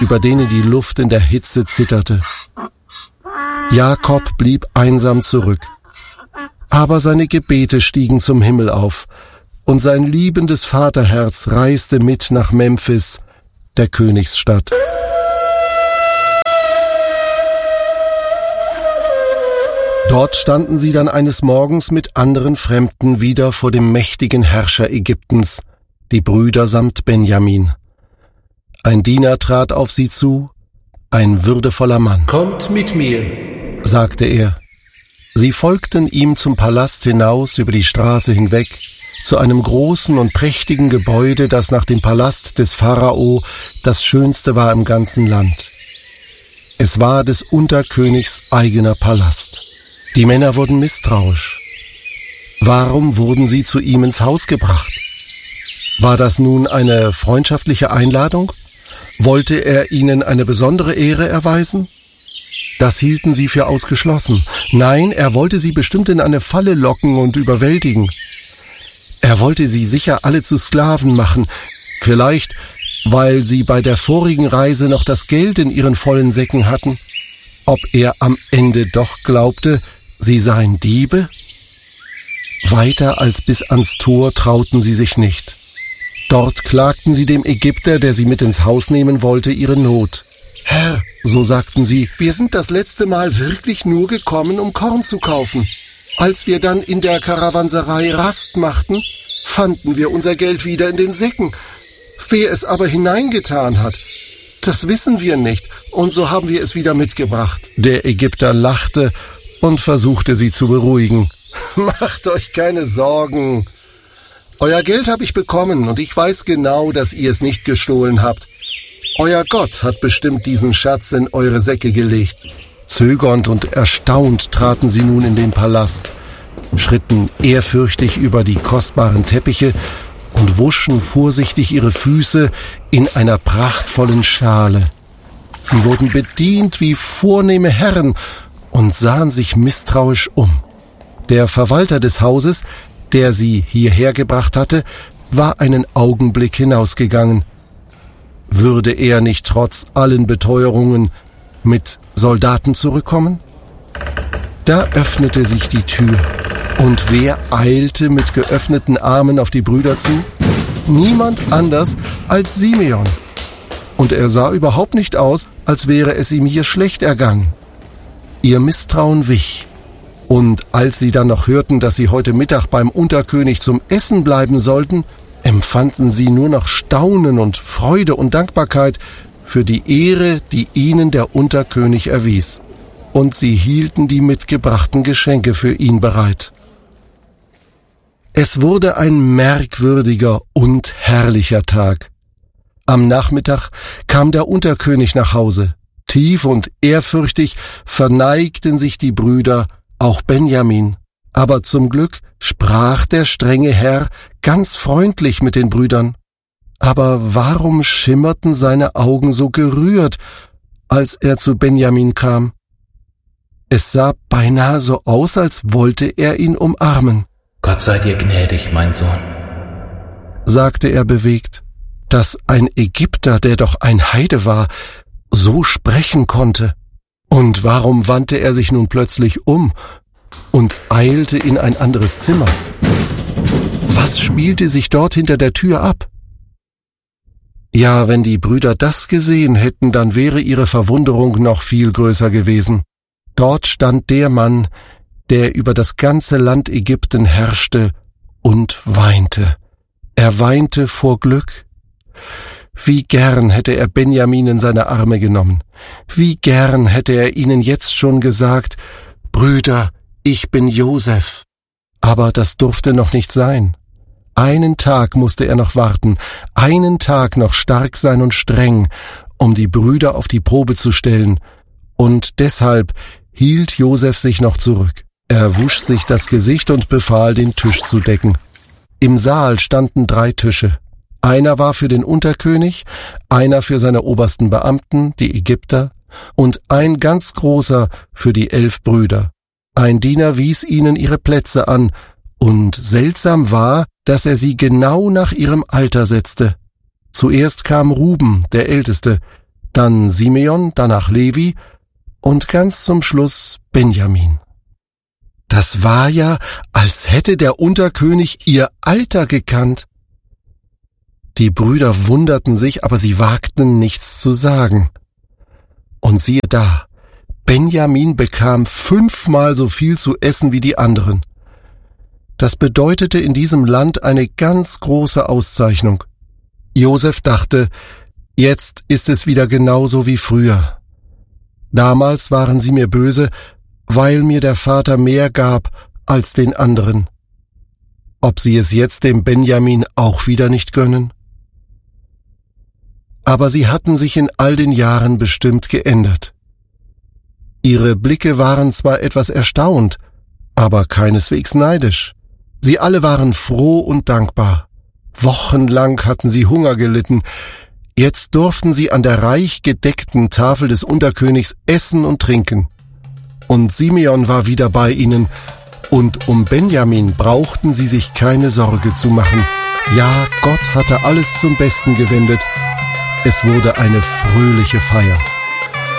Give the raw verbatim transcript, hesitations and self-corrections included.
über denen die Luft in der Hitze zitterte. Jakob blieb einsam zurück. Aber seine Gebete stiegen zum Himmel auf, und sein liebendes Vaterherz reiste mit nach Memphis, der Königsstadt. Dort standen sie dann eines Morgens mit anderen Fremden wieder vor dem mächtigen Herrscher Ägyptens, die Brüder samt Benjamin. Ein Diener trat auf sie zu, ein würdevoller Mann. »Kommt mit mir«, sagte er. Sie folgten ihm zum Palast hinaus über die Straße hinweg, zu einem großen und prächtigen Gebäude, das nach dem Palast des Pharao das schönste war im ganzen Land. Es war des Unterkönigs eigener Palast. Die Männer wurden misstrauisch. Warum wurden sie zu ihm ins Haus gebracht? War das nun eine freundschaftliche Einladung? Wollte er ihnen eine besondere Ehre erweisen? Das hielten sie für ausgeschlossen. Nein, er wollte sie bestimmt in eine Falle locken und überwältigen. Er wollte sie sicher alle zu Sklaven machen, vielleicht, weil sie bei der vorigen Reise noch das Geld in ihren vollen Säcken hatten. Ob er am Ende doch glaubte, sie seien Diebe? Weiter als bis ans Tor trauten sie sich nicht. Dort klagten sie dem Ägypter, der sie mit ins Haus nehmen wollte, ihre Not. »Herr«, so sagten sie, »wir sind das letzte Mal wirklich nur gekommen, um Korn zu kaufen. Als wir dann in der Karawanserei Rast machten, fanden wir unser Geld wieder in den Säcken. Wer es aber hineingetan hat, das wissen wir nicht, und so haben wir es wieder mitgebracht.« Der Ägypter lachte und versuchte sie zu beruhigen. »Macht euch keine Sorgen. Euer Geld habe ich bekommen, und ich weiß genau, dass ihr es nicht gestohlen habt. Euer Gott hat bestimmt diesen Schatz in eure Säcke gelegt.« Zögernd und erstaunt traten sie nun in den Palast, schritten ehrfürchtig über die kostbaren Teppiche und wuschen vorsichtig ihre Füße in einer prachtvollen Schale. Sie wurden bedient wie vornehme Herren und sahen sich misstrauisch um. Der Verwalter des Hauses, der sie hierher gebracht hatte, war einen Augenblick hinausgegangen. Würde er nicht trotz allen Beteuerungen mit Soldaten zurückkommen? Da öffnete sich die Tür. Und wer eilte mit geöffneten Armen auf die Brüder zu? Niemand anders als Simeon. Und er sah überhaupt nicht aus, als wäre es ihm hier schlecht ergangen. Ihr Misstrauen wich. Und als sie dann noch hörten, dass sie heute Mittag beim Unterkönig zum Essen bleiben sollten, empfanden sie nur noch Staunen und Freude und Dankbarkeit für die Ehre, die ihnen der Unterkönig erwies. Und sie hielten die mitgebrachten Geschenke für ihn bereit. Es wurde ein merkwürdiger und herrlicher Tag. Am Nachmittag kam der Unterkönig nach Hause. Tief und ehrfürchtig verneigten sich die Brüder, auch Benjamin. Aber zum Glück sprach der strenge Herr ganz freundlich mit den Brüdern. Aber warum schimmerten seine Augen so gerührt, als er zu Benjamin kam? Es sah beinahe so aus, als wollte er ihn umarmen. »Gott sei dir gnädig, mein Sohn«, sagte er bewegt, dass ein Ägypter, der doch ein Heide war, so sprechen konnte. Und warum wandte er sich nun plötzlich um und eilte in ein anderes Zimmer? Was spielte sich dort hinter der Tür ab? Ja, wenn die Brüder das gesehen hätten, dann wäre ihre Verwunderung noch viel größer gewesen. Dort stand der Mann, der über das ganze Land Ägypten herrschte und weinte. Er weinte vor Glück. Wie gern hätte er Benjamin in seine Arme genommen. Wie gern hätte er ihnen jetzt schon gesagt, »Brüder, ich bin Josef.« Aber das durfte noch nicht sein. Einen Tag musste er noch warten, einen Tag noch stark sein und streng, um die Brüder auf die Probe zu stellen. Und deshalb hielt Josef sich noch zurück. Er wusch sich das Gesicht und befahl, den Tisch zu decken. Im Saal standen drei Tische. Einer war für den Unterkönig, einer für seine obersten Beamten, die Ägypter, und ein ganz großer für die elf Brüder. Ein Diener wies ihnen ihre Plätze an, und seltsam war, dass er sie genau nach ihrem Alter setzte. Zuerst kam Ruben, der Älteste, dann Simeon, danach Levi und ganz zum Schluss Benjamin. Das war ja, als hätte der Unterkönig ihr Alter gekannt. Die Brüder wunderten sich, aber sie wagten nichts zu sagen. Und siehe da, Benjamin bekam fünfmal so viel zu essen wie die anderen. Das bedeutete in diesem Land eine ganz große Auszeichnung. Josef dachte, jetzt ist es wieder genauso wie früher. Damals waren sie mir böse, weil mir der Vater mehr gab als den anderen. Ob sie es jetzt dem Benjamin auch wieder nicht gönnen? Aber sie hatten sich in all den Jahren bestimmt geändert. Ihre Blicke waren zwar etwas erstaunt, aber keineswegs neidisch. Sie alle waren froh und dankbar. Wochenlang hatten sie Hunger gelitten. Jetzt durften sie an der reich gedeckten Tafel des Unterkönigs essen und trinken. Und Simeon war wieder bei ihnen, und um Benjamin brauchten sie sich keine Sorge zu machen. Ja, Gott hatte alles zum Besten gewendet. Es wurde eine fröhliche Feier.